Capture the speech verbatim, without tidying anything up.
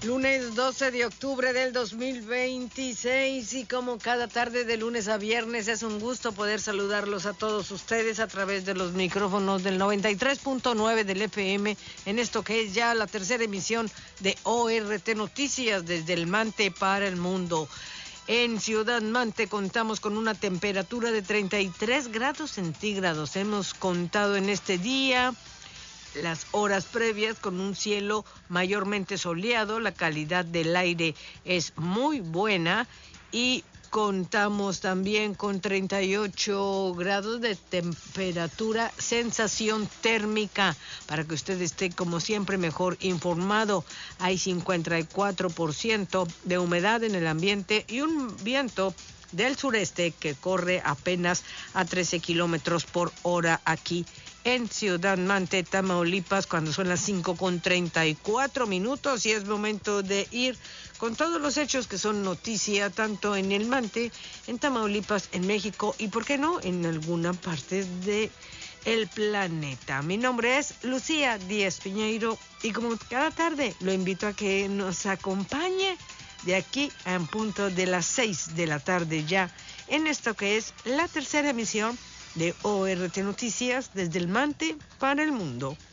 Lunes doce de octubre del dos mil veintiséis, y como cada tarde de lunes a viernes es un gusto poder saludarlos a todos ustedes a través de los micrófonos del noventa y tres punto nueve del F M en esto que es ya la tercera emisión de O R T Noticias desde el Mante para el mundo. En Ciudad Mante contamos con una temperatura de treinta y tres grados centígrados. Hemos contado en este día las horas previas con un cielo mayormente soleado, la calidad del aire es muy buena y contamos también con treinta y ocho grados de temperatura, sensación térmica, para que usted esté como siempre mejor informado. Hay cincuenta y cuatro por ciento de humedad en el ambiente y un viento del sureste que corre apenas a trece kilómetros por hora aquí en Ciudad Mante, Tamaulipas, cuando son las cinco con treinta y cuatro minutos, y es momento de ir con todos los hechos que son noticia, tanto en el Mante, en Tamaulipas, en México y, ¿por qué no?, en alguna parte de el planeta. Mi nombre es Lucía Díaz Piñeiro y como cada tarde lo invito a que nos acompañe de aquí a en punto de las seis de la tarde ya en esto que es la tercera emisión de O R T Noticias desde el Mante para el mundo.